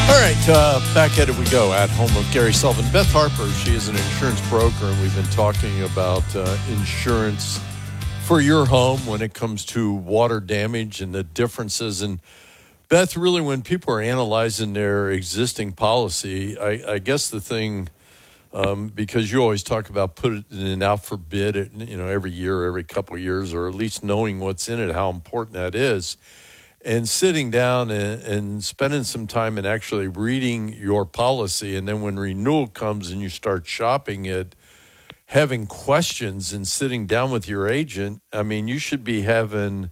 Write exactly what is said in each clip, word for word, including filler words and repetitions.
All right, uh, back at it we go. At home of Gary Sullivan. Beth Harper, she is an insurance broker, and we've been talking about uh, insurance for your home when it comes to water damage and the differences. And Beth, really, when people are analyzing their existing policy, I, I guess the thing, um, because you always talk about putting it out for bid, you know, every year, every couple of years, or at least knowing what's in it, how important that is. And sitting down and, and spending some time and actually reading your policy, and then when renewal comes and you start shopping it, having questions and sitting down with your agent, I mean, you should be having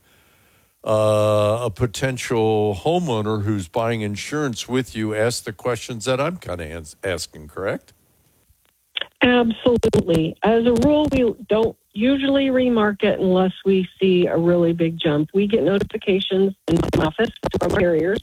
uh, a potential homeowner who's buying insurance with you ask the questions that I'm kind of asking, correct? Absolutely. As a rule, we don't usually remarket unless we see a really big jump. We get notifications in my office from carriers,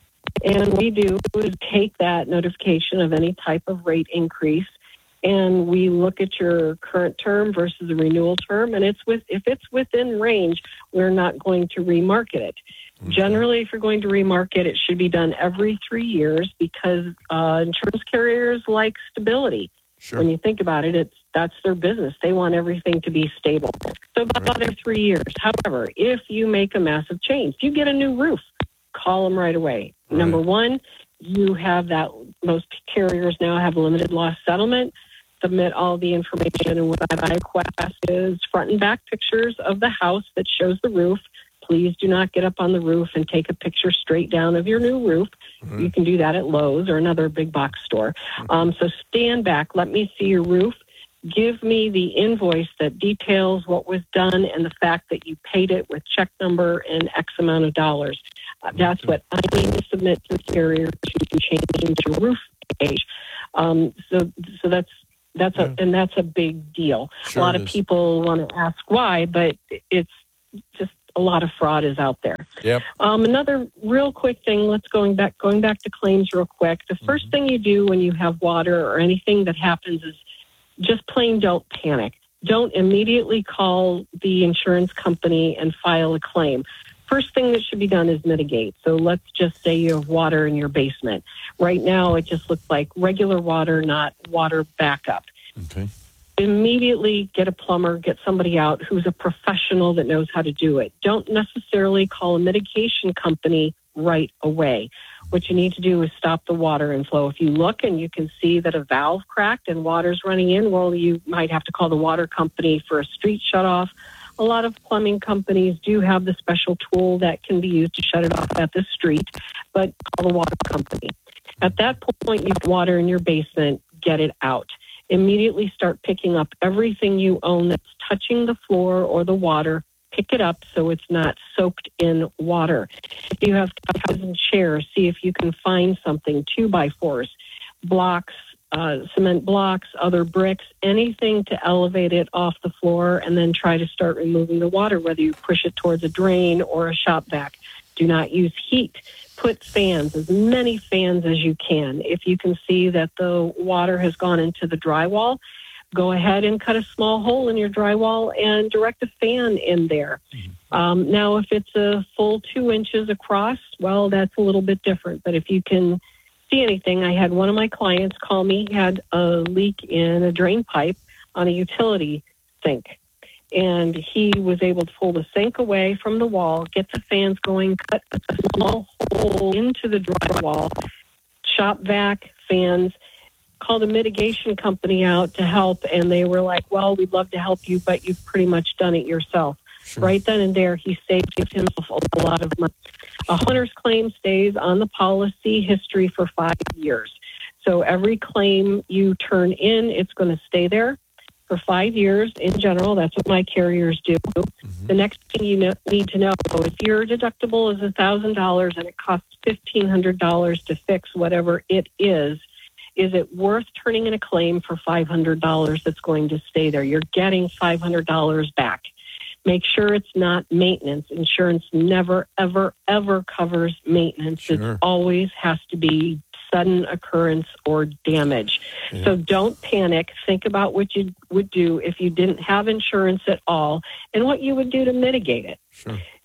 and what we do is take that notification of any type of rate increase, and we look at your current term versus the renewal term, and it's with if it's within range, we're not going to remarket it. Mm-hmm. Generally, if you're going to remarket, it should be done every three years because uh, insurance carriers like stability. Sure. When you think about it, it's that's their business. They want everything to be stable. So about every three years. However, if you make a massive change, you get a new roof, call them right away. Right. Number one, you have that. Most carriers now have a limited loss settlement. Submit all the information, and what I request is front and back pictures of the house that shows the roof. Please do not get up on the roof and take a picture straight down of your new roof. Mm-hmm. You can do that at Lowe's or another big box store. Mm-hmm. Um, so stand back. Let me see your roof. Give me the invoice that details what was done and the fact that you paid it with check number and X amount of dollars. Uh, that's what I need to submit to the carrier to change your roof age. Um, so, so that's that's yeah. a and that's a big deal. Sure a lot of is. people want to ask why, but it's just a lot of fraud is out there. Yep. Um, another real quick thing, let's going back going back to claims real quick. The first mm-hmm. thing you do when you have water or anything that happens is just plain don't panic. Don't immediately call the insurance company and file a claim. First thing that should be done is mitigate. So let's just say you have water in your basement. Right now it just looks like regular water, not water backup. Okay. Immediately get a plumber, get somebody out who's a professional that knows how to do it. Don't necessarily call a mitigation company right away. What you need to do is stop the water inflow. If you look and you can see that a valve cracked and water's running in, well, you might have to call the water company for a street shutoff. A lot of plumbing companies do have the special tool that can be used to shut it off at the street, but call the water company. At that point, you have water in your basement, get it out. Immediately start picking up everything you own that's touching the floor or the water. Pick it up so it's not soaked in water. If you have couches and chairs, see if you can find something, two by fours, blocks, uh, cement blocks, other bricks, anything to elevate it off the floor, and then try to start removing the water, whether you push it towards a drain or a shop vac. Do not use heat. Put fans, as many fans as you can. If you can see that the water has gone into the drywall, go ahead and cut a small hole in your drywall and direct a fan in there. Mm-hmm. Um, now, if it's a full two inches across, well, that's a little bit different. But if you can see anything, I had one of my clients call me, he had a leak in a drain pipe on a utility sink. And he was able to pull the sink away from the wall, get the fans going, cut a small hole into the drywall, shop vac, fans, called a mitigation company out to help, and they were like, well, we'd love to help you, but you've pretty much done it yourself. Sure. Right then and there, he saved himself a lot of money. A hunter's claim stays on the policy history for five years. So every claim you turn in, it's going to stay there for five years in general. That's what my carriers do. Mm-hmm. The next thing you know, need to know, if your deductible is one thousand dollars and it costs fifteen hundred dollars to fix whatever it is, is it worth turning in a claim for five hundred dollars that's going to stay there? You're getting five hundred dollars back. Make sure it's not maintenance. Insurance never, ever, ever covers maintenance. Sure. It always has to be sudden occurrence or damage. Yeah. So don't panic. Think about what you would do if you didn't have insurance at all and what you would do to mitigate it. Sure.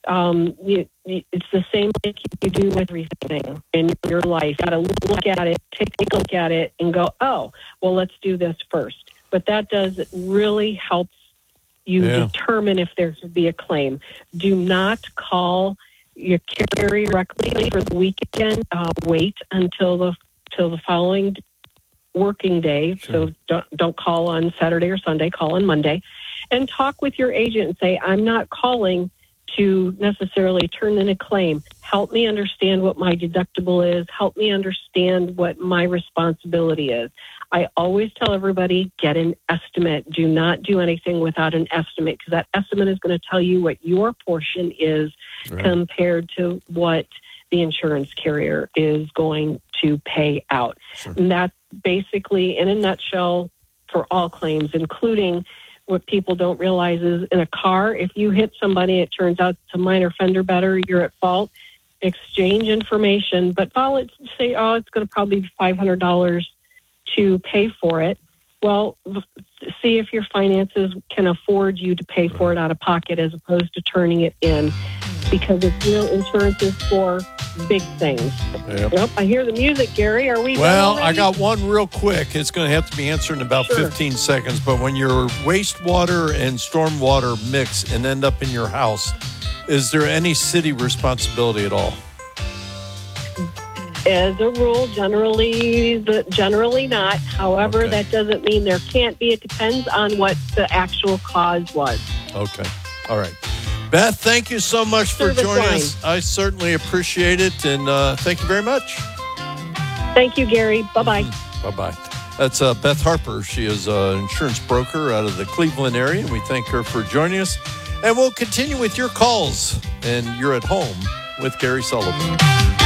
Um, you, you- it's the same like you do with everything in your life. You got to look at it, take a look at it, and go, oh, well, let's do this first. But that does really help you Yeah. determine if there should be a claim. Do not call your carrier directly for the weekend. Uh, wait until the till the following working day. Sure. So don't don't call on Saturday or Sunday. Call on Monday, and talk with your agent and say, I'm not calling to necessarily turn in a claim. Help me understand what my deductible is. Help me understand what my responsibility is. I always tell everybody, get an estimate. Do not do anything without an estimate, because that estimate is going to tell you what your portion is Right. compared to what the insurance carrier is going to pay out. Sure. And that's basically, in a nutshell, for all claims, including what people don't realize is in a car, if you hit somebody, it turns out it's a minor fender bender, you're at fault. Exchange information, but all it say, oh, it's going to probably be five hundred dollars to pay for it. Well, see if your finances can afford you to pay for it out of pocket as opposed to turning it in, because it's, you know, insurance is for big things. Yep. Yep, I hear the music, Gary. Are we done Well, already? I got one real quick. It's going to have to be answered in about Sure. fifteen seconds. But when your wastewater and stormwater mix and end up in your house, is there any city responsibility at all? As a rule, generally, the, generally not. However, Okay. that doesn't mean there can't be. It depends on what the actual cause was. Okay. All right. Beth, thank you so much for Service joining line. us. I certainly appreciate it. And uh, thank you very much. Thank you, Gary. Bye-bye. Bye-bye. That's uh, Beth Harper. She is an insurance broker out of the Cleveland area. We thank her for joining us. And we'll continue with your calls. And you're at home with Gary Sullivan.